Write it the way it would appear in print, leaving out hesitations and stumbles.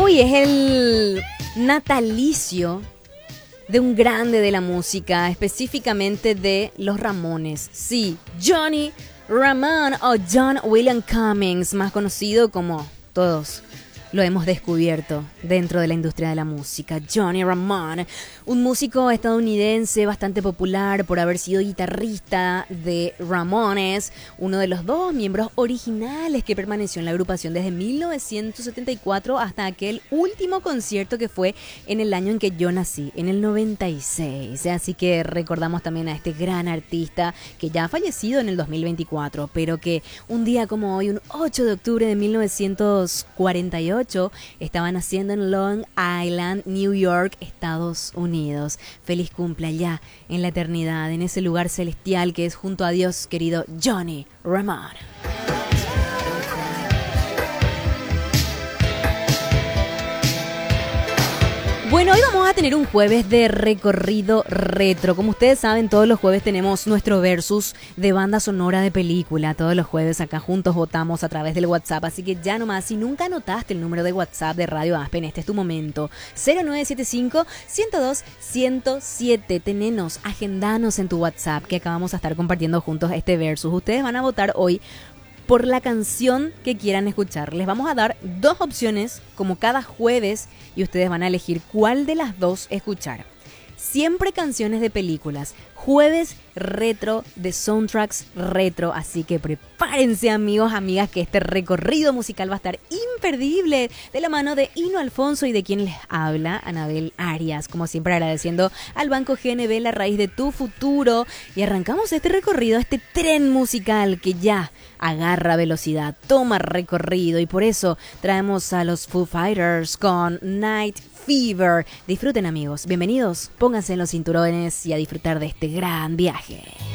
Hoy es el natalicio de un grande de la música, específicamente de los Ramones. Sí, Johnny Ramone o John William Cummings, más conocido como todos lo hemos descubierto dentro de la industria de la música. Johnny Ramone, un músico estadounidense bastante popular por haber sido guitarrista de Ramones, uno de los dos miembros originales que permaneció en la agrupación desde 1974 hasta aquel último concierto que fue en el año en que yo nací, en el 96. Así que recordamos también a este gran artista que ya ha fallecido en el 2024, pero que un día como hoy, un 8 de octubre de 1948, estaban haciendo en Long Island, New York, Estados Unidos. Feliz cumple allá en la eternidad, en ese lugar celestial que es junto a Dios, querido Johnny Ramone. Bueno, hoy vamos a tener un jueves de recorrido retro. Como ustedes saben, todos los jueves tenemos nuestro versus de banda sonora de película. Todos los jueves acá juntos votamos a través del WhatsApp. Así que ya nomás, si nunca anotaste el número de WhatsApp de Radio Aspen, este es tu momento. 0975-102-107. Tenenos, agendanos en tu WhatsApp que acá vamos a estar compartiendo juntos este versus. Ustedes van a votar hoy por la canción que quieran escuchar. Les vamos a dar dos opciones como cada jueves y ustedes van a elegir cuál de las dos escuchar. Siempre canciones de películas, jueves retro de soundtracks retro, así que prepárense amigos, amigas, que este recorrido musical va a estar imperdible de la mano de Hino Alfonso y de quien les habla, Anabel Arias, como siempre agradeciendo al Banco GNB, la raíz de tu futuro, y arrancamos este recorrido, este tren musical que ya agarra velocidad, toma recorrido, y por eso traemos a los Foo Fighters con Night Fever. Disfruten amigos, bienvenidos, pónganse en los cinturones y a disfrutar de este gran viaje.